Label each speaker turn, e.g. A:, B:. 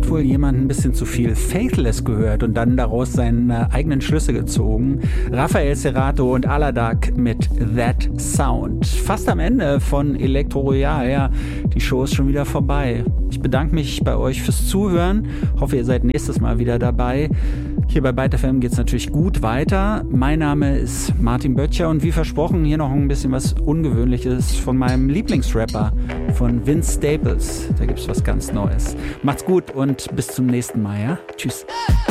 A: hat wohl jemand ein bisschen zu viel Faithless gehört und dann daraus seine eigenen Schlüsse gezogen. Raphael Cerato und Aladak mit That Sound. Fast am Ende von Elektro Royal. Ja, die Show ist schon wieder vorbei. Ich bedanke mich bei euch fürs Zuhören. Hoffe, ihr seid nächstes Mal wieder dabei. Hier bei Byte FM geht es natürlich gut weiter. Mein Name ist Martin Böttcher und wie versprochen hier noch ein bisschen was Ungewöhnliches von meinem Lieblingsrapper, von Vince Staples. Da gibt es was ganz Neues. Macht's gut und bis zum nächsten Mal. Ja? Tschüss.